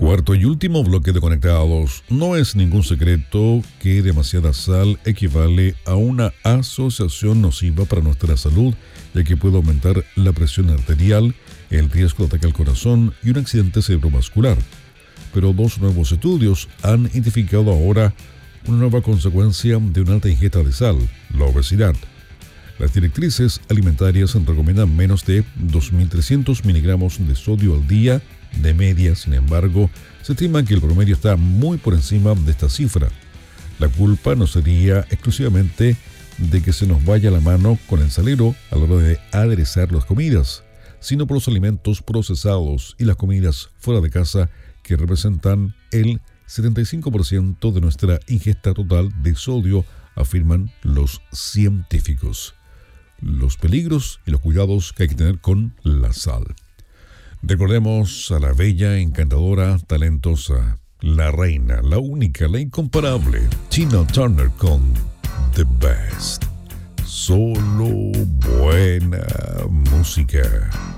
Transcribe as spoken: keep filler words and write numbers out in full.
Cuarto y último bloque de Conectados. No es ningún secreto que demasiada sal equivale a una asociación nociva para nuestra salud, ya que puede aumentar la presión arterial, el riesgo de ataque al corazón y un accidente cerebrovascular. Pero dos nuevos estudios han identificado ahora una nueva consecuencia de una alta ingesta de sal, la obesidad. Las directrices alimentarias recomiendan menos de dos mil trescientos miligramos de sodio al día de media. Sin embargo, se estima que el promedio está muy por encima de esta cifra. La culpa no sería exclusivamente de que se nos vaya la mano con el salero a la hora de aderezar las comidas, sino por los alimentos procesados y las comidas fuera de casa, que representan el setenta y cinco por ciento de nuestra ingesta total de sodio, afirman los científicos. Los peligros y los cuidados que hay que tener con la sal. Recordemos a la bella, encantadora, talentosa, la reina, la única, la incomparable, Tina Turner con The Best. Solo buena música.